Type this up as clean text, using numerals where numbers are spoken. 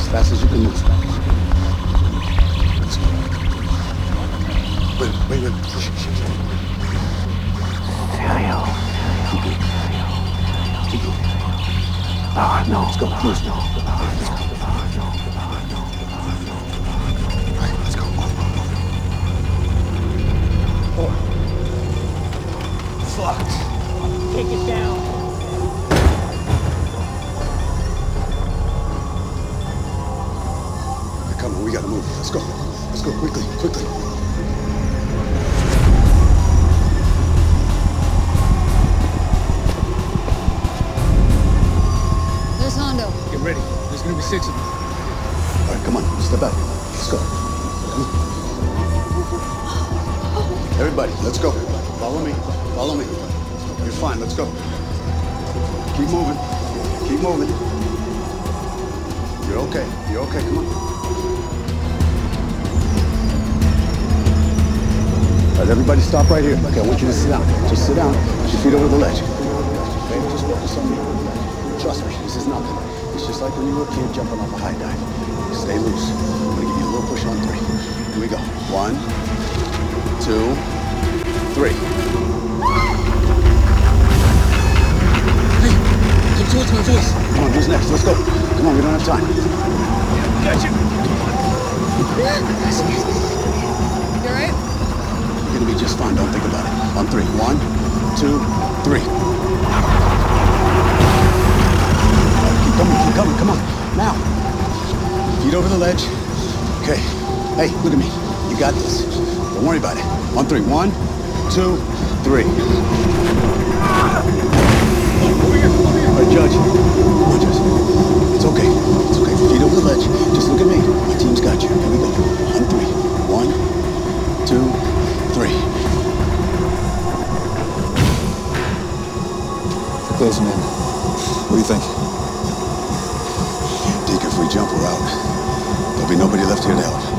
As fast as you can move. Let's go. Wait. Sergio. Keep going. No. Let's go. Move. No. All right, let's go. 4. Fuck. Take it down. They're coming. We gotta move. Let's go. Let's go quickly. There's Hondo. Get ready. There's gonna be 6 of them. All right, come on. Step out. Let's go. Come on. Everybody, let's go. Follow me. You're fine. Let's go. Keep moving. You're okay. Come on. All right, everybody stop right here. Okay, I want you to sit down. Just sit down. Put your feet over the ledge. Okay, just focus on me. Trust me, this is nothing. It's just like when you were a kid jumping off a high dive. Stay loose. I'm gonna give you a little push on 3. Here we go. 1, 2, 3. Hey, come towards my voice. Come on, who's next? Let's go. Come on, we don't have time. Got you. You alright? You're gonna be just fine. Don't think about it. On 3. 1, 2, 3. Keep coming. Come on. Now. Feet over the ledge. Okay. Hey, look at me. You got this. Don't worry about it. On 3. 1, 2, 3. Over here. All right, Judge. Come on, Judge. It's okay. Feet over the ledge. Just look at me. My team's got you. Here we go. On 3. 1, 2, 3. Close, man. What do you think? Deke, if we jump, we're out. There'll be nobody left here to help.